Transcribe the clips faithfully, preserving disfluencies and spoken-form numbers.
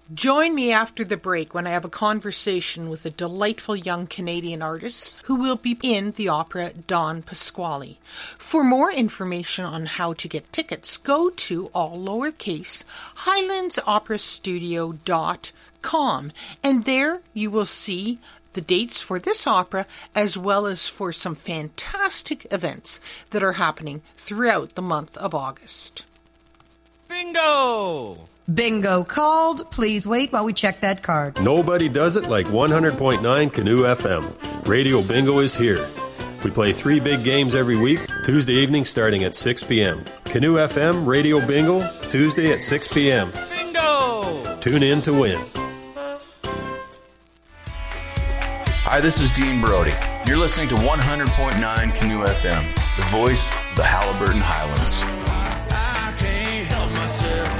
Join me after the break when I have a conversation with a delightful young Canadian artist who will be in the opera Don Pasquale. For more information on how to get tickets, go to all lowercase highlands opera studio dot com, and there you will see the dates for this opera as well as for some fantastic events that are happening throughout the month of August. Bingo! Bingo called. Please wait while we check that card. Nobody does it like one hundred point nine Canoe F M. Radio Bingo is here. We play three big games every week, Tuesday evening starting at six p.m. Canoe F M Radio Bingo, Tuesday at six p.m. Bingo! Tune in to win. Hi, this is Dean Brody. You're listening to one hundred point nine Canoe F M, the voice of the Haliburton Highlands. I can't help myself.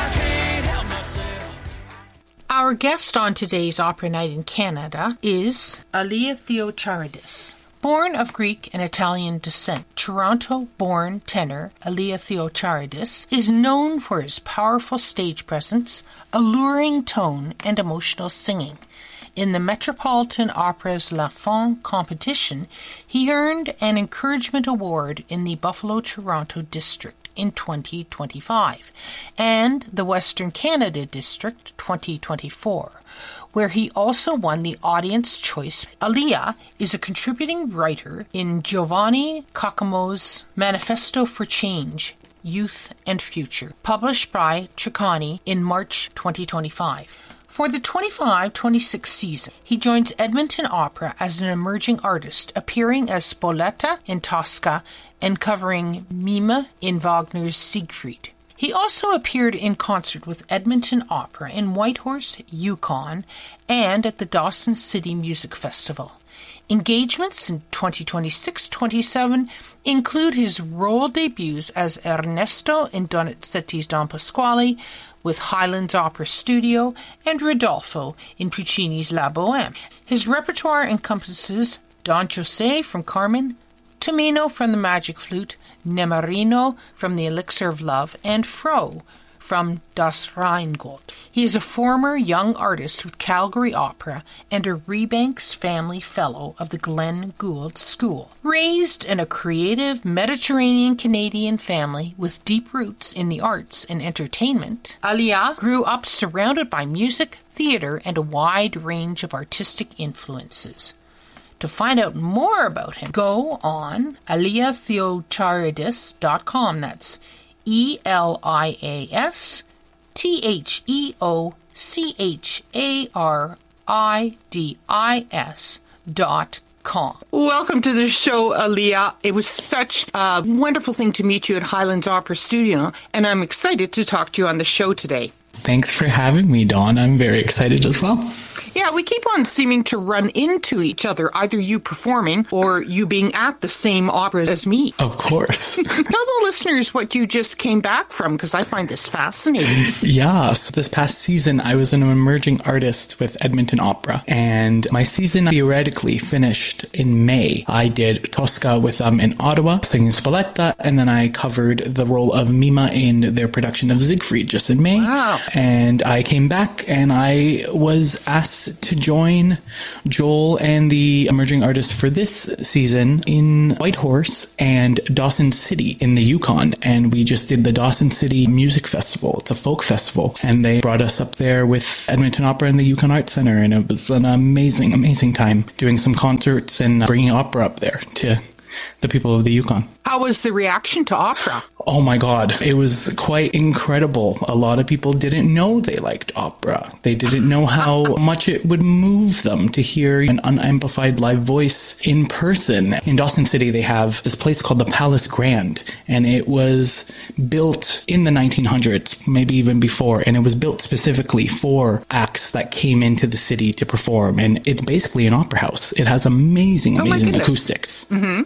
Our guest on today's Opera Night in Canada is Alia Theocharidis. Born of Greek and Italian descent, Toronto-born tenor Alia Theocharidis is known for his powerful stage presence, alluring tone, and emotional singing. In the Metropolitan Opera's L'Enfant competition, he earned an Encouragement Award in the Buffalo-Toronto District in twenty twenty-five, and the Western Canada District twenty twenty-four, where he also won the Audience Choice. Alia is a contributing writer in Giovanni Cacamo's Manifesto for Change, Youth and Future, published by Treccani in March twenty twenty-five. For the twenty-five twenty-six season, he joins Edmonton Opera as an emerging artist, appearing as Spoletta in Tosca and covering Mime in Wagner's Siegfried. He also appeared in concert with Edmonton Opera in Whitehorse, Yukon, and at the Dawson City Music Festival. Engagements in twenty twenty-six twenty-seven include his role debuts as Ernesto in Donizetti's Don Pasquale with Highlands Opera Studio and Rodolfo in Puccini's La Boheme. His repertoire encompasses Don José from Carmen, Tamino from the Magic Flute, Nemarino from the Elixir of Love, and Fro from Das Rheingold. He is a former young artist with Calgary Opera and a Rebanks Family Fellow of the Glenn Gould School. Raised in a creative Mediterranean Canadian family with deep roots in the arts and entertainment, Alia grew up surrounded by music, theater, and a wide range of artistic influences. To find out more about him, go on alia theocharidis dot com. That's E L I A S T H E O C H A R I D I S dot com. Welcome to the show, Alia. It was such a wonderful thing to meet you at Highlands Opera Studio, and I'm excited to talk to you on the show today. Thanks for having me, Dawn. I'm very excited as well. Yeah, we keep on seeming to run into each other, either you performing or you being at the same opera as me. Of course. Tell the listeners what you just came back from, because I find this fascinating. Yes. This past season, I was an emerging artist with Edmonton Opera, and my season theoretically finished in May. I did Tosca with them in Ottawa, singing Spoletta, and then I covered the role of Mime in their production of Siegfried just in May. Wow. And I came back and I was asked to join Joel and the emerging artist for this season in Whitehorse and Dawson City in the Yukon. And we just did the Dawson City Music Festival. It's a folk festival. And they brought us up there with Edmonton Opera and the Yukon Arts Center. And it was an amazing, amazing time doing some concerts and bringing opera up there to the people of the Yukon. How was the reaction to opera? Oh my God, it was quite incredible. A lot of people didn't know they liked opera. They didn't know how much it would move them to hear an unamplified live voice in person. In Dawson City, they have this place called the Palace Grand, and it was built in the nineteen hundreds, maybe even before, and it was built specifically for acts that came into the city to perform, and it's basically an opera house. It has amazing, amazing oh acoustics. Mm-hmm.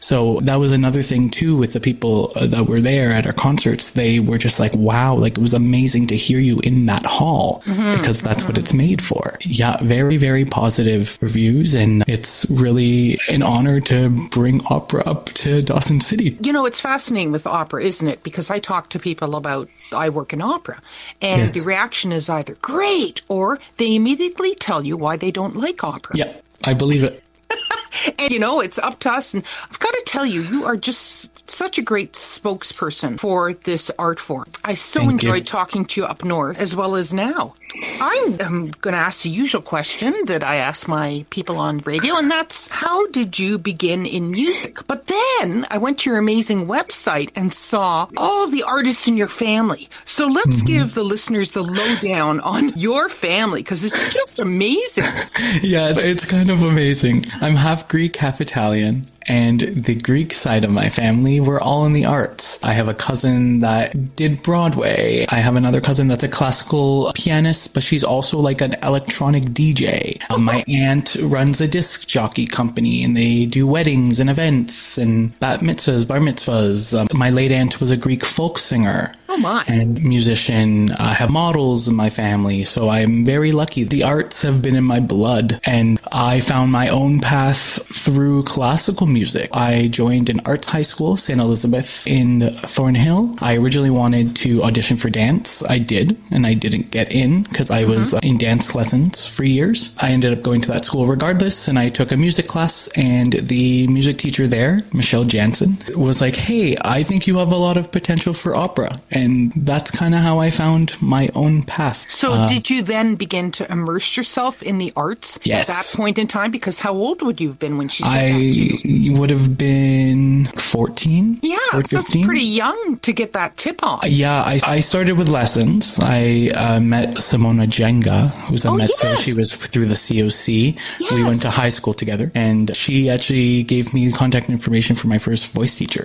So that was another thing too with the people uh, that were there at our concerts. They were just like, wow, like it was amazing to hear you in that hall mm-hmm. because that's mm-hmm. what it's made for. Yeah, very, very positive reviews. And it's really an honor to bring opera up to Dawson City. You know, it's fascinating with opera, isn't it? Because I talk to people about, I work in opera, and yes. the reaction is either great or they immediately tell you why they don't like opera. Yeah, I believe it. And, you know, it's up to us. And I've got to tell you, you are just such a great spokesperson for this art form. I so Thank enjoyed you. talking to you up north as well as now. I'm um, going to ask the usual question that I ask my people on radio, and that's, how did you begin in music? But then I went to your amazing website and saw all the artists in your family. So let's mm-hmm. give the listeners the lowdown on your family, because it's just amazing. Yeah, it's kind of amazing. I'm half Greek, half Italian. And the Greek side of my family, we're all in the arts. I have a cousin that did Broadway. I have another cousin that's a classical pianist, but she's also like an electronic D J. Um, my aunt runs a disc jockey company, and they do weddings and events and bat mitzvahs, bar mitzvahs. Um, my late aunt was a Greek folk singer. Oh my. And musician. I have models in my family, so I'm very lucky. The arts have been in my blood, and I found my own path through classical music. I joined an arts high school, Saint Elizabeth in Thornhill. I originally wanted to audition for dance. I did, and I didn't get in because I mm-hmm. was in dance lessons for years. I ended up going to that school regardless, and I took a music class, and the music teacher there, Michelle Jansen, was like, hey, I think you have a lot of potential for opera. And that's kind of how I found my own path. So uh, did you then begin to immerse yourself in the arts yes. at that point in time? Because how old would you have been when she said I that to you? would have been fourteen. Yeah, so it's pretty young to get that tip off. Yeah, I, I started with lessons. I uh, met Simona Jenga, who's a oh, mezzo. Yes. She was through the C O C. Yes. We went to high school together, and she actually gave me contact information for my first voice teacher.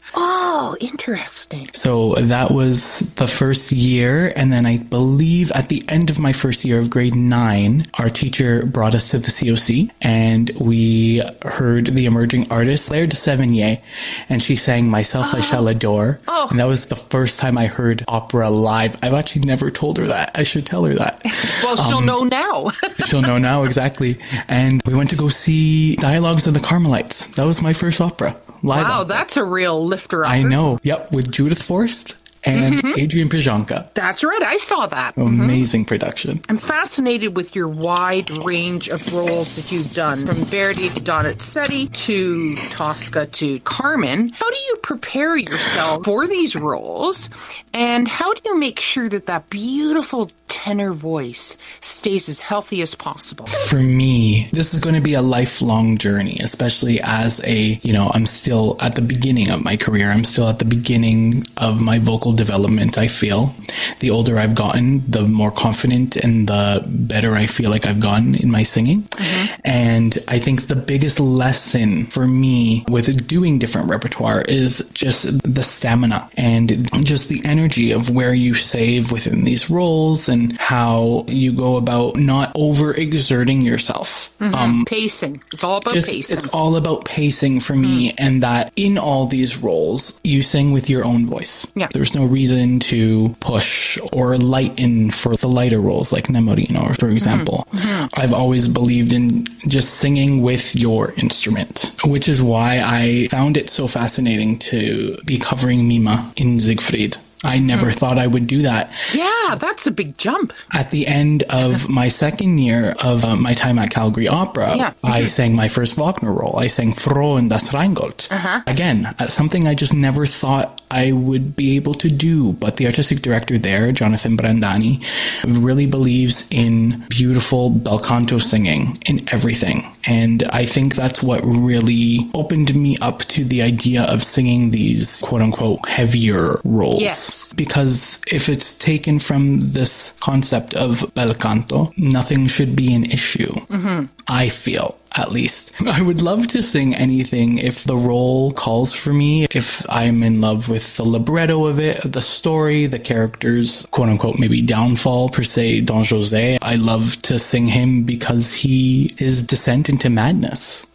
Oh, interesting. So that was the first year. And then I believe at the end of my first year of grade nine, our teacher brought us to the C O C, and we heard the emerging artist, Claire de Sevigny, and she sang Myself oh. I Shall Adore. Oh. And that was the first time I heard opera live. I've actually never told her that. I should tell her that. Well, she'll um, know now. She'll know now, exactly. And we went to go see Dialogues of the Carmelites. That was my first opera. Live wow, opera. That's a real lifter up. I know. Yep, with Judith Forst and mm-hmm. Adrian Pijanka. That's right. I saw that. Amazing mm-hmm. production. I'm fascinated with your wide range of roles that you've done, from Verdi to Donizetti to Tosca to Carmen. How do you prepare yourself for these roles, and how do you make sure that that beautiful tenor voice stays as healthy as possible? For me, this is going to be a lifelong journey, especially as a, you know, I'm still at the beginning of my career. I'm still at the beginning of my vocal development, I feel. The older I've gotten, the more confident and the better I feel like I've gotten in my singing. Mm-hmm. And I think the biggest lesson for me with doing different repertoire is just the stamina and just the energy of where you save within these roles and how you go about not overexerting yourself. Mm-hmm. Um, pacing. It's all about just, pacing. It's all about pacing for me, mm-hmm. and that in all these roles, you sing with your own voice. Yeah. There's no reason to push or lighten for the lighter roles like Nemorino, for example. Mm-hmm. Mm-hmm. I've always believed in just singing with your instrument, which is why I found it so fascinating to be covering Mima in Siegfried. I never mm. thought I would do that. Yeah, that's a big jump. At the end of my second year of uh, my time at Calgary Opera, yeah. mm-hmm. I sang my first Wagner role. I sang Frau und das Rheingold. Uh-huh. Again, something I just never thought I would be able to do. But the artistic director there, Jonathan Brandani, really believes in beautiful bel canto singing in everything. And I think that's what really opened me up to the idea of singing these quote-unquote heavier roles. Yes. Because if it's taken from this concept of bel canto, nothing should be an issue. Mm-hmm. I feel, at least. I would love to sing anything if the role calls for me, if I'm in love with the libretto of it, the story, the character's quote-unquote maybe downfall, per se, Don José. I love to sing him because he, his descent into madness.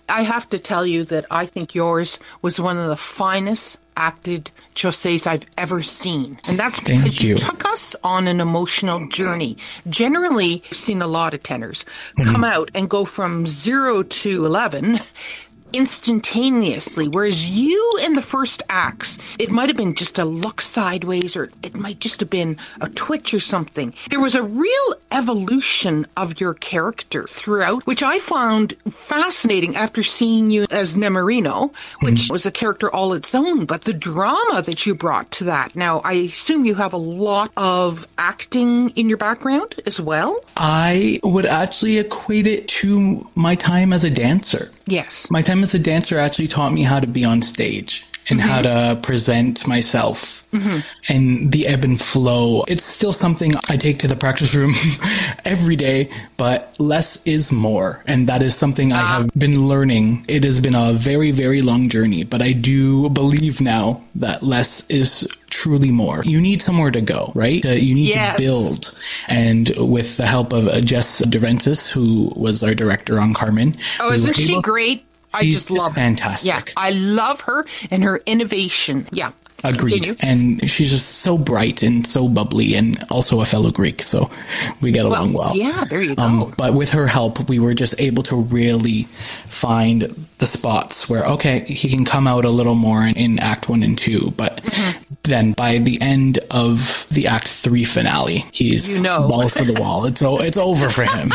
I have to tell you that I think yours was one of the finest acted Josés I've ever seen. And that's because Thank you. you. took us on an emotional journey. Generally, I've seen a lot of tenors mm-hmm. come out and go from zero to eleven instantaneously, whereas you in the first acts, it might have been just a look sideways, or it might just have been a twitch or something. There was a real evolution of your character throughout, which I found fascinating after seeing you as Nemorino, which mm-hmm. was a character all its own, but the drama that you brought to that. Now, I assume you have a lot of acting in your background as well? I would actually equate it to my time as a dancer. Yes. My time as a dancer actually taught me how to be on stage and mm-hmm. how to present myself mm-hmm. and the ebb and flow. It's still something I take to the practice room every day, but less is more. And that is something uh, I have been learning. It has been a very, very long journey, but I do believe now that less is truly more. You need somewhere to go, right? Uh, you need yes. to build. And with the help of uh, Jess DeVentis, who was our director on Carmen. Oh, isn't she able- great? I She's just love fantastic. Her. Yeah, I love her and her innovation. Yeah. Agreed. Continue. And she's just so bright and so bubbly, and also a fellow Greek, so we get along well. well. Yeah, there you go. Um, but with her help, we were just able to really find the spots where, okay, he can come out a little more in, in Act One and Two, but mm-hmm. then by the end of the Act Three finale, he's you know. balls to the wall. It's it's over for him.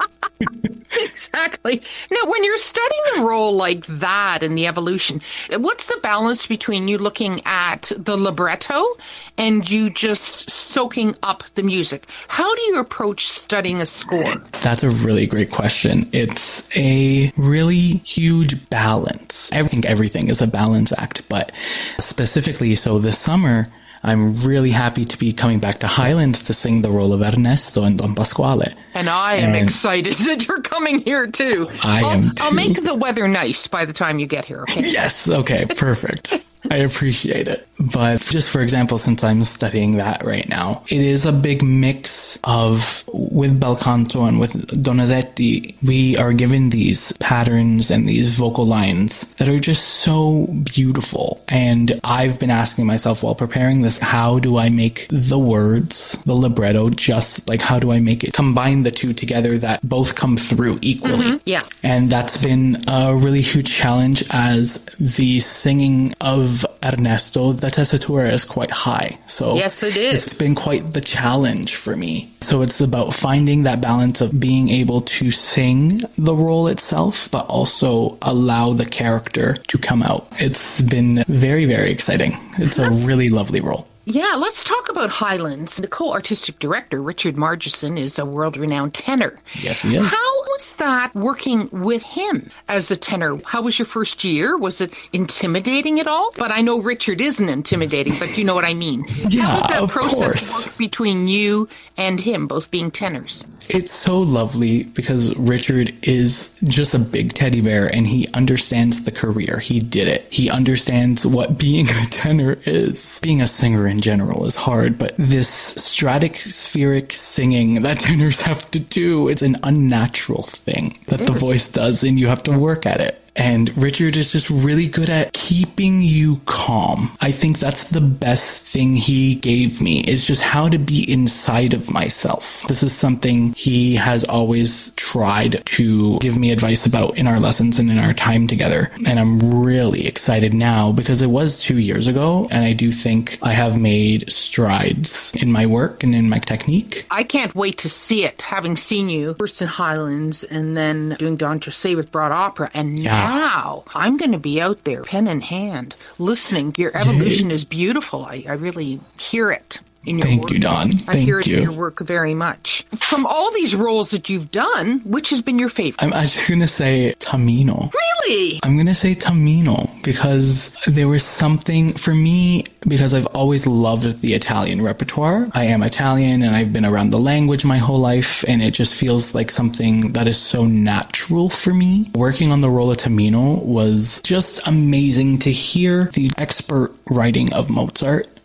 Exactly. Now, when you're studying a role like that and the evolution, what's the balance between you looking at the libretto and you just soaking up the music? How do you approach studying a score? That's a really great question. It's a really huge balance. I think everything is a balance act, but specifically, so this summer, I'm really happy to be coming back to Highlands to sing the role of Ernesto in Don Pasquale. And I am and excited that you're coming here too. I I'll, am too. I'll make the weather nice by the time you get here. Okay? Yes. Okay. Perfect. I appreciate it. But just for example, since I'm studying that right now, it is a big mix of, with bel canto and with Donizetti, we are given these patterns and these vocal lines that are just so beautiful. And I've been asking myself while preparing this, how do I make the words, the libretto, just like, how do I make it combine the two together that both come through equally? Mm-hmm. Yeah. And that's been a really huge challenge, as the singing of Ernesto, the tessitura is quite high. So yes, it is. It's been quite the challenge for me. So it's about finding that balance of being able to sing the role itself, but also allow the character to come out. It's been very, very exciting. It's That's- a really lovely role. Yeah, let's talk about Highlands. The co-artistic director, Richard Margison, is a world-renowned tenor. Yes, he is. How was that working with him as a tenor? How was your first year? Was it intimidating at all? But I know Richard isn't intimidating, but you know what I mean. Yeah, How did that of process course. work between you and him, both being tenors? It's so lovely because Richard is just a big teddy bear, and he understands the career. He did it. He understands what being a tenor is. Being a singer in general is hard, but this stratospheric singing that tenors have to do, it's an unnatural thing that the voice does, and you have to work at it. And Richard is just really good at keeping you calm. I think that's the best thing he gave me, is just how to be inside of myself. This is something he has always tried to give me advice about in our lessons and in our time together. And I'm really excited now because it was two years ago, and I do think I have made strides in my work and in my technique. I can't wait to see it, having seen you first in Highlands and then doing Don José with Broad Opera, and yeah. Wow, I'm going to be out there, pen in hand, listening. Your evolution is beautiful. I, I really hear it in your Thank work. you, Don. Thank I hear it you. in your work very much. From all these roles that you've done, which has been your favorite? I'm actually going to say Tamino. Really? I'm going to say Tamino because there was something, for me, because I've always loved the Italian repertoire. I am Italian and I've been around the language my whole life, and it just feels like something that is so natural for me. Working on the role of Tamino was just amazing to hear the expert writing of Mozart.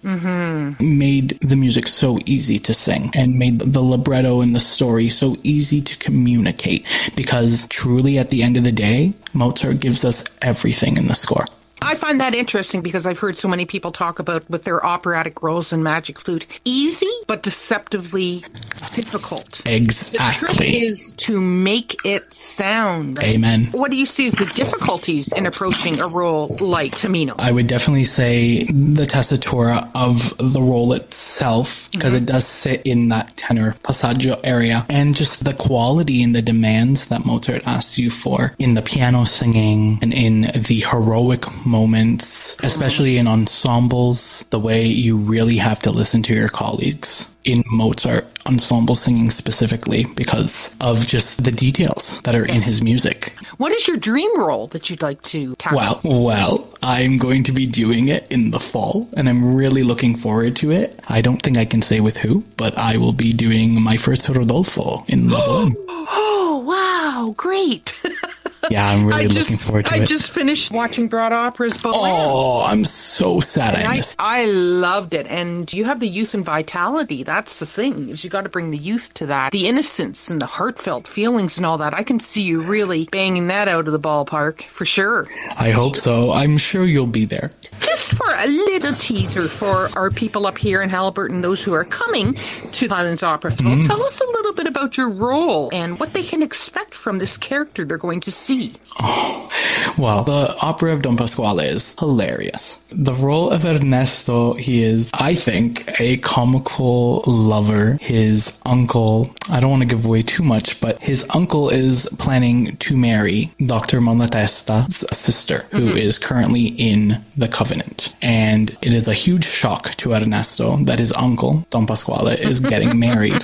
mm-hmm. made the music so easy to sing and made the libretto and the story so easy to communicate, because truly at the end of the day, Mozart gives us everything in the score. I find that interesting because I've heard so many people talk about with their operatic roles in Magic Flute. Easy, but deceptively difficult. Exactly. The trick is to make it sound. Amen. What do you see as the difficulties in approaching a role like Tamino? I would definitely say the tessitura of the role itself, because mm-hmm. it does sit in that tenor passaggio area, and just the quality and the demands that Mozart asks you for in the piano singing and in the heroic moments, especially in ensembles, the way you really have to listen to your colleagues in Mozart ensemble singing specifically because of just the details that are yes. in his music. What is your dream role that you'd like to tackle? Well, well, I'm going to be doing it in the fall, and I'm really looking forward to it. I don't think I can say with who, but I will be doing my first Rodolfo in La Boheme. Oh, wow, great. Yeah, I'm really I just, looking forward to I it. I just finished watching Broad Opera's Boheme. Oh, I'm so sad and I I missed I loved it. And you have the youth and vitality. That's the thing, is you got to bring the youth to that. The innocence and the heartfelt feelings and all that. I can see you really banging that out of the ballpark, for sure. I hope so. I'm sure you'll be there. Just for a little teaser for our people up here in Haliburton, those who are coming to Highlands Opera Festival, mm. tell us a little bit about your role and what they can expect from this character they're going to see. Oh, well, the opera of Don Pasquale is hilarious. The role of Ernesto, he is, I think, a comical lover. His uncle, I don't want to give away too much, but his uncle is planning to marry Doctor Malatesta's sister, who mm-hmm. is currently in the Covenant. And it is a huge shock to Ernesto that his uncle, Don Pasquale, is getting married.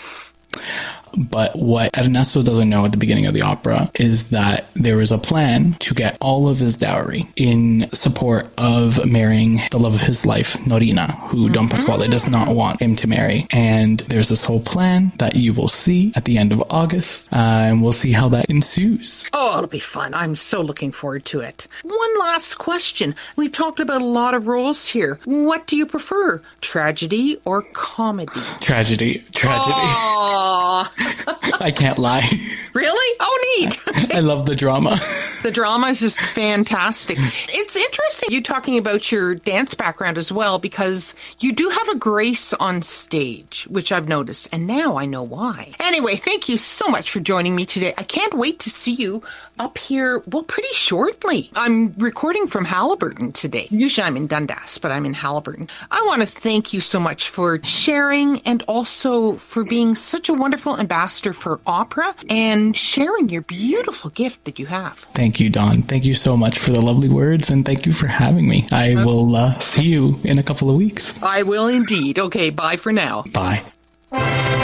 But what Ernesto doesn't know at the beginning of the opera is that there is a plan to get all of his dowry in support of marrying the love of his life, Norina, who Don Pasquale does not want him to marry. And there's this whole plan that you will see at the end of August, uh, and we'll see how that ensues. Oh, it'll be fun. I'm so looking forward to it. One last question. We've talked about a lot of roles here. What do you prefer, tragedy or comedy? Tragedy. Tragedy. Aww. I can't lie. Really? Oh, neat. I love the drama. The drama is just fantastic. It's interesting you talking about your dance background as well, because you do have a grace on stage, which I've noticed, and now I know why. Anyway, thank you so much for joining me today. I can't wait to see you up here, well, pretty shortly. I'm recording from Haliburton today. Usually I'm in Dundas, but I'm in Haliburton. I want to thank you so much for sharing and also for being such a wonderful ambassador for opera and sharing your beautiful gift that you have. Thank you, Dawn. Thank you so much for the lovely words, and thank you for having me. I okay. will uh, see you in a couple of weeks. I will indeed. Okay, bye for now. Bye.